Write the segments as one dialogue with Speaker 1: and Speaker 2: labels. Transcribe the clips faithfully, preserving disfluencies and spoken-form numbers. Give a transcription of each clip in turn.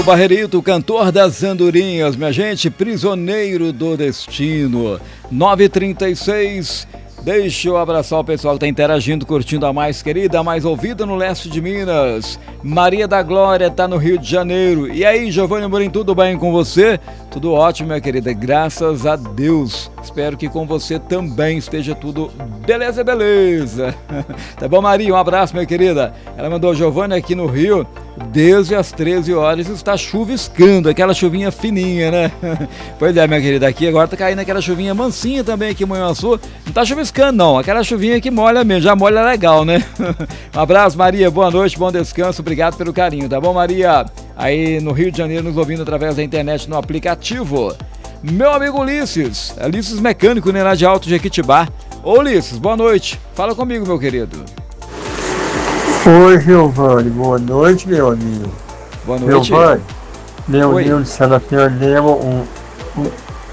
Speaker 1: Barrerito, cantor das andorinhas, minha gente, prisioneiro do destino. nove e trinta e seis. Deixa eu abraçar o pessoal que está interagindo, curtindo a mais querida, a mais ouvida no leste de Minas. Maria da Glória está no Rio de Janeiro. E aí, Giovanni Amorim, tudo bem com você? Tudo ótimo, minha querida, graças a Deus. Espero que com você também esteja tudo beleza, beleza. Tá bom, Maria? Um abraço, minha querida. Ela mandou, Giovanni, aqui no Rio, desde as treze horas está chuviscando, aquela chuvinha fininha, né? Pois é, minha querida, aqui agora tá caindo aquela chuvinha mansinha também aqui em Manhuaçu. Não tá chuviscando não, aquela chuvinha que molha mesmo, já molha legal, né? Um abraço, Maria, boa noite, bom descanso, obrigado pelo carinho, tá bom, Maria? Aí no Rio de Janeiro, nos ouvindo através da internet no aplicativo. Meu amigo Ulisses, Ulisses Mecânico, né, lá de Alto Jequitibá. Ô Ulisses, boa noite, fala comigo, meu querido.
Speaker 2: Oi, Giovanni, boa noite, meu amigo.
Speaker 1: Boa noite.
Speaker 2: Giovanni, meu
Speaker 1: Oi.
Speaker 2: Deus do céu, nós perdemos um, um,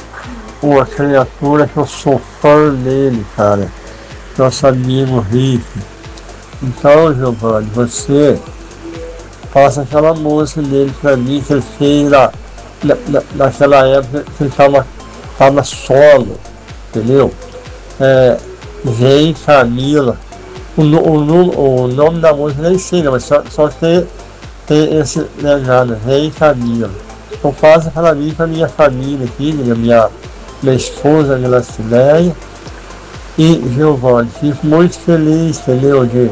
Speaker 2: uma criatura que eu sou fã dele, cara. Nosso amigo Rick. Então, Giovanni, você faça aquela música dele pra mim que ele fez na, na, naquela época que ele tava, tava solo, entendeu? É, Rei Camila. O, o, o nome da música nem sei, mas só, só tem, tem esse legado, Rei Camila. Então faça para mim, para minha família aqui, minha, minha, minha esposa, Glacileia. E Giovanni, fico muito feliz, entendeu, de,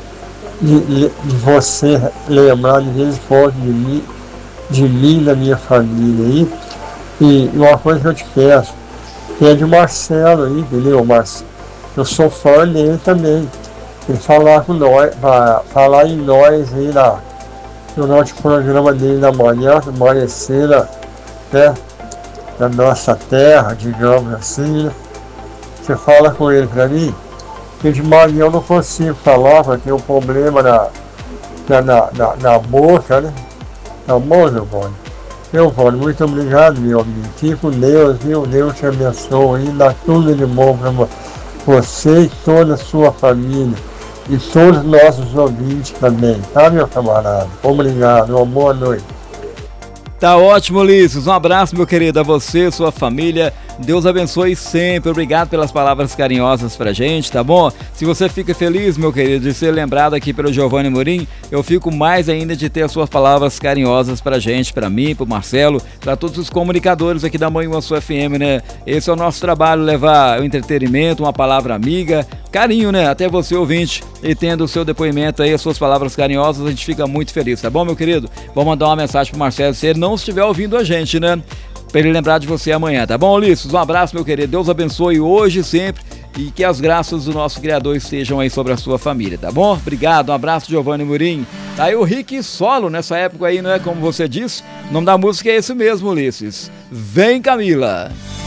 Speaker 2: de, de você lembrar de vez em quando de mim, de mim, da minha família aí. E uma coisa que eu te peço, que é de Marcelo aí, entendeu, Marcelo? Eu sou fã dele também. E falar com nós, falar em nós aí na, no nosso programa dele na manhã, amanhecida, né, da nossa terra, digamos assim, né? Você fala com ele pra mim, que de manhã eu não consigo falar, porque tem um problema na, na, na, na, na boca, né? Tá bom, meu Giovanni? Meu Giovanni, muito obrigado, meu amigo. Fique com Deus, viu? Deus te abençoe e dá tudo de bom pra você e toda a sua família. E todos os nossos ouvintes também, tá, meu camarada? Obrigado, uma boa noite.
Speaker 1: Tá ótimo, Ulisses. Um abraço, meu querido, a você, sua família. Deus abençoe sempre. Obrigado pelas palavras carinhosas pra gente, tá bom? Se você fica feliz, meu querido, de ser lembrado aqui pelo Giovanni Amorim, eu fico mais ainda de ter as suas palavras carinhosas pra gente, pra mim, pro Marcelo, pra todos os comunicadores aqui da Manhuaçu F M, né? Esse é o nosso trabalho, levar o entretenimento, uma palavra amiga, carinho, né? Até você, ouvinte, e tendo o seu depoimento aí, as suas palavras carinhosas, a gente fica muito feliz, tá bom, meu querido? Vou mandar uma mensagem pro Marcelo, se ele não estiver ouvindo a gente, né? Pra ele lembrar de você amanhã, tá bom, Ulisses? Um abraço, meu querido. Deus abençoe hoje e sempre e que as graças do nosso Criador estejam aí sobre a sua família, tá bom? Obrigado, um abraço, Giovanni Amorim. Tá aí o Rick solo nessa época aí, não é? Como você disse, o nome da música é esse mesmo, Ulisses. Vem, Camila!